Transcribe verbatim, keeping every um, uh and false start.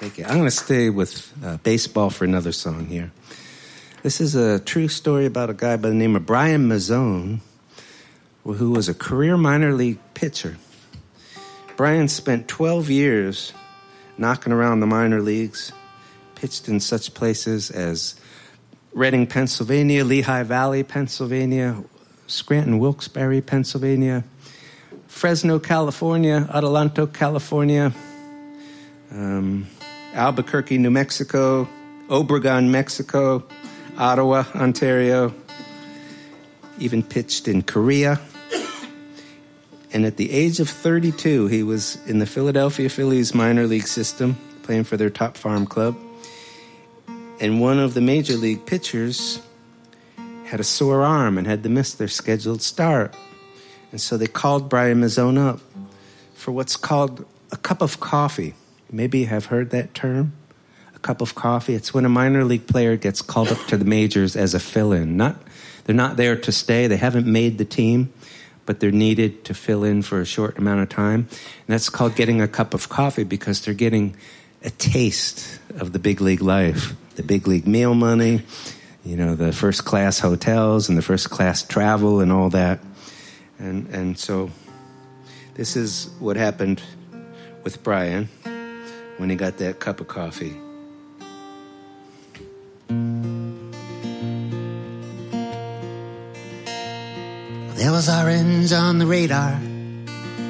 Thank you. I'm going to stay with uh, baseball for another song here. This is a true story about a guy by the name of Brian Mazzone, who was a career minor league pitcher. Brian spent twelve years knocking around the minor leagues, pitched in such places as Reading, Pennsylvania, Lehigh Valley, Pennsylvania, Scranton, Wilkes-Barre, Pennsylvania, Fresno, California, Adelanto, California, um, Albuquerque, New Mexico, Obregon, Mexico, Ottawa, Ontario, even pitched in Korea. And at the age of thirty-two, he was in the Philadelphia Phillies minor league system, playing for their top farm club. And one of the major league pitchers had a sore arm and had to miss their scheduled start. And so they called Brian Mazzone up for what's called a cup of coffee. Maybe you have heard that term, a cup of coffee. It's when a minor league player gets called up to the majors as a fill-in. Not, they're not there to stay. They haven't made the team, but they're needed to fill in for a short amount of time. And that's called getting a cup of coffee because they're getting a taste of the big league life, the big league meal money, you know, the first-class hotels and the first-class travel and all that. And and so this is what happened with Brian when he got that cup of coffee. There was orange on the radar,